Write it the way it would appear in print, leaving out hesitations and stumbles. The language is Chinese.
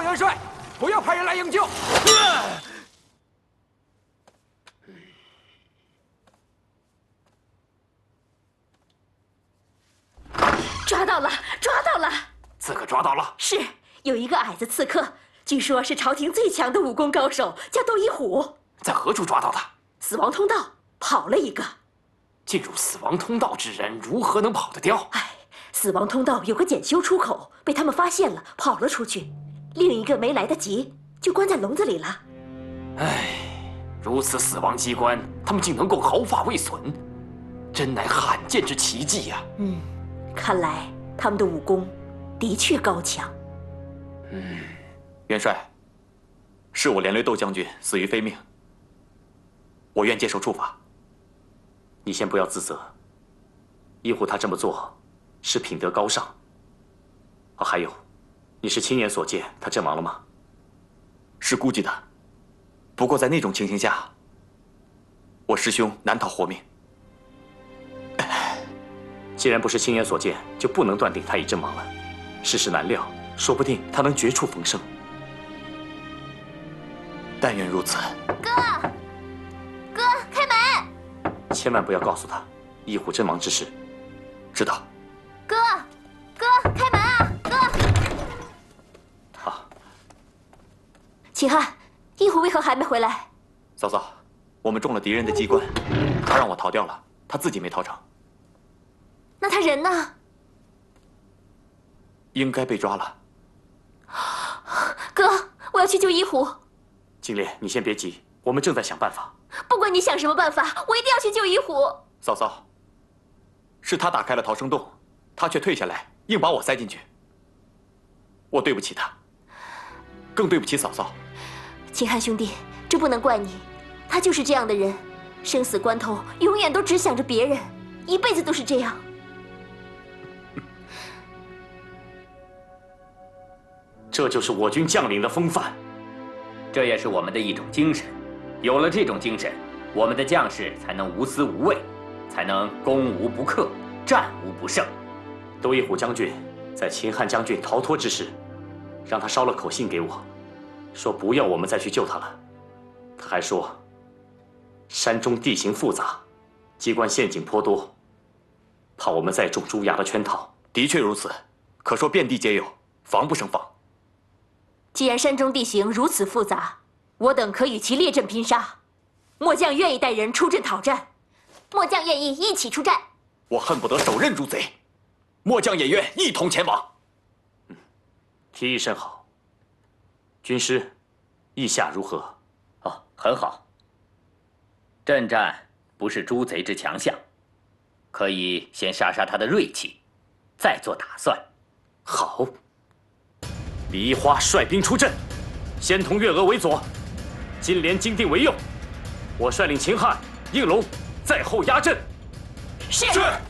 元帅，不要派人来营救。 抓到了，抓到了！ 刺客抓到了。 是，有一个矮子刺客，据说是朝廷最强的武功高手，叫窦一虎。 在何处抓到的？ 死亡通道跑了一个。 进入死亡通道之人如何能跑得掉？ 哎，死亡通道有个检修出口，被他们发现了，跑了出去。另一个没来得及，就关在笼子里了。 唉，如此死亡机关，他们竟能够毫发未损，真乃罕见之奇迹呀！ 看来他们的武功的确高强。 元帅，是我连累窦将军死于非命，我愿接受处罚。 你先不要自责，一虎他这么做是品德高尚。还有，你是亲眼所见他阵亡了吗？ 是估计的，不过在那种情形下，我师兄难逃活命。 既然不是亲眼所见，就不能断定他已阵亡了。世事难料，说不定他能绝处逢生。 但愿如此。 哥，开门！ 千万不要告诉他一虎阵亡之事。 知道。 哥，开门啊！哥。 好。 秦汉，一虎为何还没回来？ 嫂嫂，我们中了敌人的机关，他让我逃掉了，他自己没逃成。 那他人呢？ 应该被抓了。 哥，我要去救一虎。 金莲，你先别急，我们正在想办法。 不管你想什么办法，我一定要去救一虎。 嫂嫂，是他打开了逃生洞，他却退下来，硬把我塞进去。我对不起他，更对不起嫂嫂。 秦汉兄弟，这不能怪你，他就是这样的人，生死关头永远都只想着别人，一辈子都是这样。 这就是我军将领的风范， 这也是我们的一种精神。有了这种精神，我们的将士才能无私无畏，才能攻无不克，战无不胜。 窦一虎将军在秦汉将军逃脱之时，让他捎了口信给我，说不要我们再去救他了。他还说，山中地形复杂，机关陷阱颇多，怕我们再中朱牙的圈套。 的确如此，可说遍地皆有，防不胜防。 既然山中地形如此复杂，我等可与其列阵拼杀。末将愿意带人出阵讨战， 末将愿意一起出战。 我恨不得手刃入贼，末将也愿一同前往。 提议甚好。军师，意下如何？ 哦，很好。阵战不是诛贼之强项，可以先杀杀他的锐气，再做打算。 好。李一花率兵出阵，先同月娥为左，金莲、金定为右，我率领秦汉、应龙在后压阵。 是。